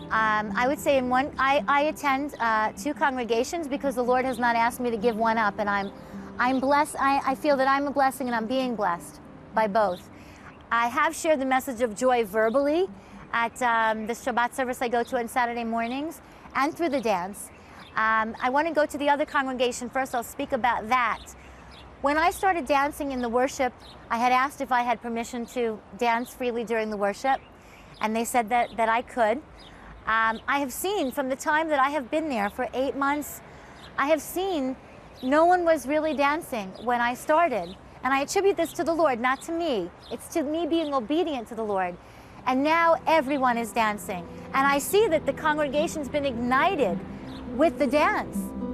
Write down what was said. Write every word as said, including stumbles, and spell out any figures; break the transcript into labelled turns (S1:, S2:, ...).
S1: Um, I would say in one, I, I attend uh, two congregations because the Lord has not asked me to give one up, and I'm, I'm blessed. I, I feel that I'm a blessing, and I'm being blessed by both. I have shared the message of joy verbally at um, the Shabbat service I go to on Saturday mornings, and through the dance. Um, I want to go to the other congregation first. I'll speak about that. When I started dancing in the worship, I had asked if I had permission to dance freely during the worship, and they said that, that I could. Um, I have seen from the time that I have been there for eight months, I have seen no one was really dancing when I started. And I attribute this to the Lord, not to me. It's to me being obedient to the Lord. And now everyone is dancing. And I see that the congregation's been ignited with the dance.